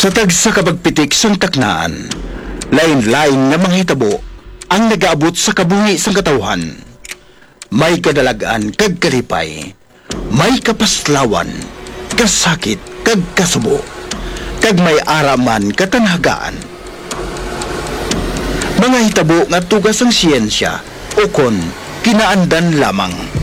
Sa tagsa kabagpitik sang taknaan, lain-lain nga mga hitabo ang nagaabot sa kabuhi sang katawhan. May kadalagaan kag kalipay, may kapaslawan, kasakit kag kasubo, kag may araman katanhagaan. Mga hitabo nga tugas ang siyensya o kon kinaandan lamang.